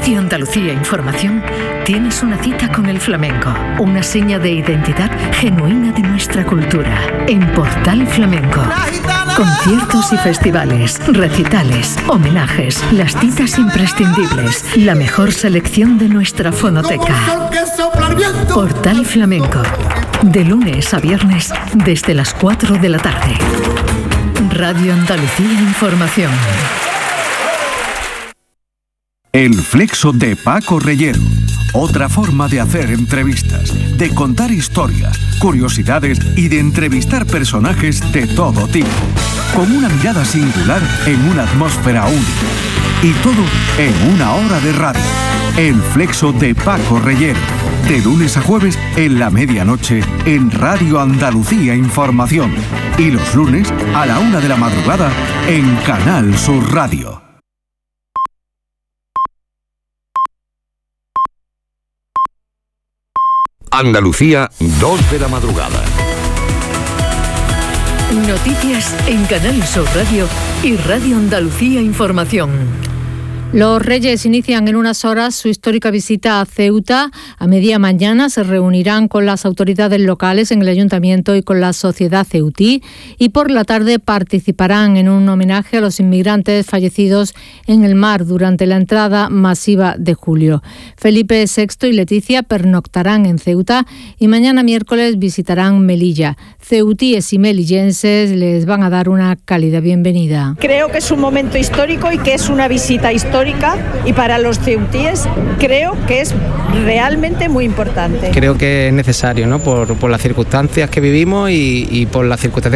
Radio Andalucía Información tienes una cita con el flamenco, una seña de identidad genuina de nuestra cultura. En Portal Flamenco. Conciertos y festivales, recitales, homenajes, las citas imprescindibles, la mejor selección de nuestra fonoteca. Portal Flamenco. De lunes a viernes desde las 4 de la tarde. Radio Andalucía Información. El Flexo de Paco Reyero. Otra forma de hacer entrevistas, de contar historias, curiosidades y de entrevistar personajes de todo tipo. Con una mirada singular en una atmósfera única. Y todo en una hora de radio. El Flexo de Paco Reyero. De lunes a jueves en la medianoche en Radio Andalucía Información. Y los lunes a la 1 de la madrugada en Canal Sur Radio. Andalucía, 2 de la madrugada. Noticias en Canal Sur Radio y Radio Andalucía Información. Los Reyes inician en unas horas su histórica visita a Ceuta. A media mañana se reunirán con las autoridades locales en el ayuntamiento y con la sociedad ceutí, y por la tarde participarán en un homenaje a los inmigrantes fallecidos en el mar durante la entrada masiva de julio. Felipe VI y Leticia pernoctarán en Ceuta y mañana miércoles visitarán Melilla. Ceutíes y melillenses les van a dar una cálida bienvenida. Creo que es un momento histórico y que es una visita histórica, y para los ceutíes creo que es realmente muy importante. Creo que es necesario, ¿no? Por las circunstancias que vivimos y por las circunstancias